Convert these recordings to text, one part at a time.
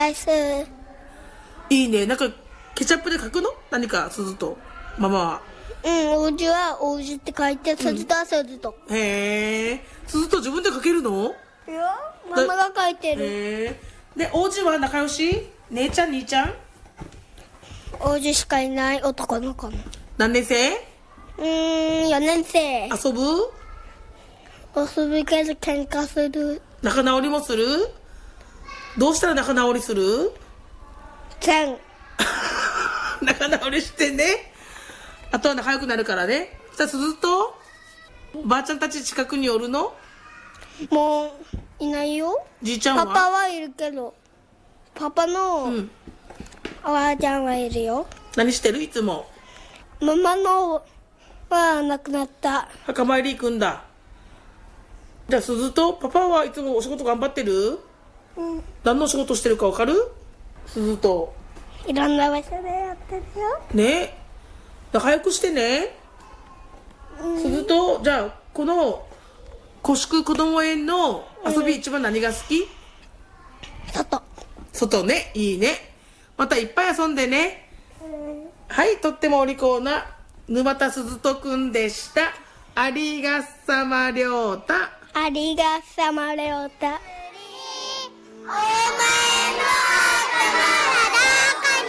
アイス。 いいね。なんかケチャップで書くの？何か鈴とママは。 おうじはおうじって書いて、鈴とは鈴と。 へえ。鈴と自分で書けるの？ いや、ママが書いてる。 へえ。で、おうじは仲良し？姉ちゃん兄ちゃん？ おうじしかいない男の子の。 何年生 4年生。 遊ぶ？ 遊ぶけど喧嘩する。 仲直りもする？どうしたら仲直りする？仲直りしてね。あとは仲良くなるからね。じゃあ鈴とばあちゃんたち近くにおるの？ もういないよ。 じいちゃんは？ パパはいるけど、パパのおばあちゃんはいるよ。 何してる？いつもママのは亡くなった。 墓参り行くんだ。じゃあ鈴とパパはいつもお仕事頑張ってる？何のお仕事してるか分かる？鈴といろんな場所でやってるよ。 ね。仲良くしてね。鈴とじゃあこの古宿こども園の遊び一番何が好き？外ね。いいね。またいっぱい遊んでね。はい、とってもお利口な沼田鈴人くんでした。ありがさまりょうた。 ありがさまりょうた。お前の頭は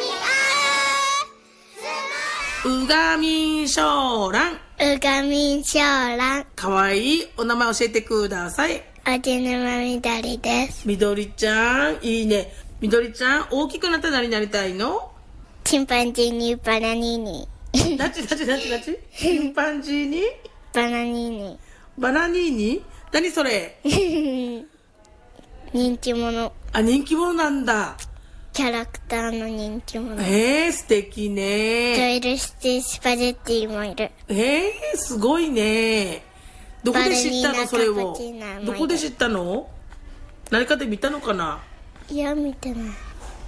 どこにある？ うがみんしょうらん。 うがみんしょうらん。 かわいいお名前教えてください。 おじぬまみどりです。 みどりちゃん、いいね。みどりちゃん、大きくなったら何になりたいの？ チンパンジーにバナニーニ。 なちチンパンジーにバナニーニ。 バナニーニ？何それ？ 人気者。 あ、人気者なんだ。 キャラクターの人気者。 素敵ね。 トイルシティスパゲッティもいる。 すごいね。どこで知ったのそれを？どこで知ったの？何かで見たのかな？ いや、見てない。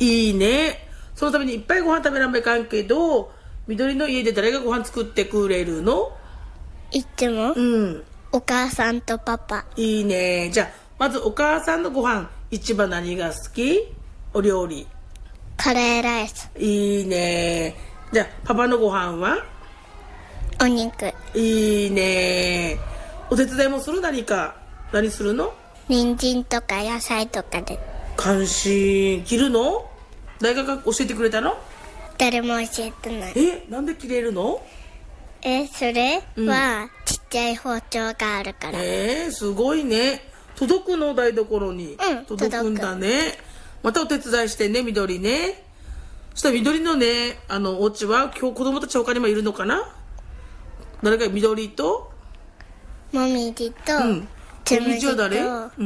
いいね。そのためにいっぱいご飯食べらんばいかんけど、緑の家で誰がご飯作ってくれるの？ いつも？お母さんとパパ。 いいね。じゃあまずお母さんのご飯一番何が好き？お料理。 カレーライス。 いいね。じゃあパパのご飯は？ お肉。 いいね。お手伝いもする？何するの？ 人参とか野菜とかで。 関心切るの？誰が教えてくれたの？ 誰も教えてない。 なんで切れるの？ それはちっちゃい包丁があるから。 すごいね。届くの？台所に。届くんだね。またお手伝いしてね、緑ね。そしたら緑のね、お家は今日子供たち他にもいるのかな？誰か緑ともみじと、 つむじは誰？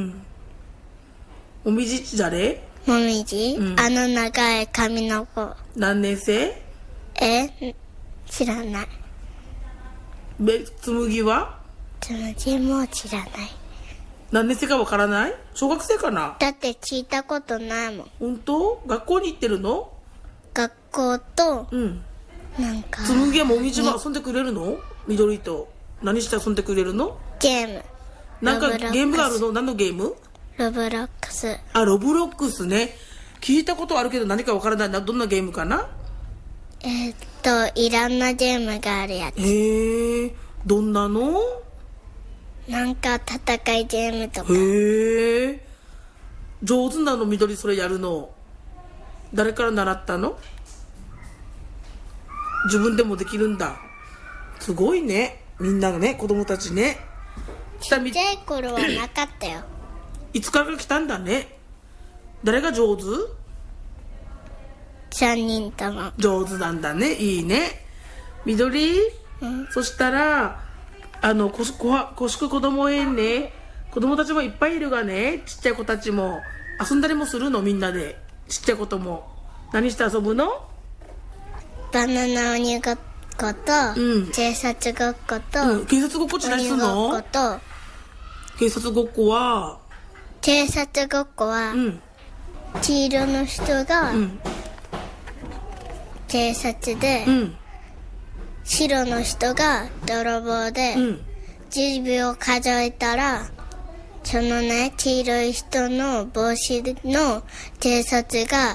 もみじって誰？ もみじ、長い髪の子。 何年生？ 知らない。 つむぎは？ つむじも知らない。 何年生かわからない？小学生かな？ だって聞いたことないもん。 本当？学校に行ってるの？ 学校と、なんかつむぎはもみじも遊んでくれるの？緑と何して遊んでくれるの？ ゲーム。 なんかゲームがあるの？何のゲーム？ ロブロックス。 ロブロックスね。聞いたことあるけど何かわからないな。どんなゲームかな？ いろんなゲームがあるやつ。 どんなの？ なんか戦いゲームとか。 上手なの？緑それやるの？誰から習ったの？自分でもできるんだ。すごいね。みんながね、子供たちね。 ちっちゃい頃はなかったよ。 いつから来たんだね。誰が上手 ？3人とも上手なんだね。いいね。緑、そしたら古宿こども園ね、子供たちもいっぱいいるがね、ちっちゃい子たちも遊んだりもするの？みんなで。ちっちゃい子とも何して遊ぶの？ バナナ鬼ごっこと、警察ごっこと、 警察ごっこって何するの？ 鬼ごっこと警察ごっこは、 黄色の人が、警察で、白の人が泥棒で、10秒数えたらそのね、黄色い人の帽子の警察が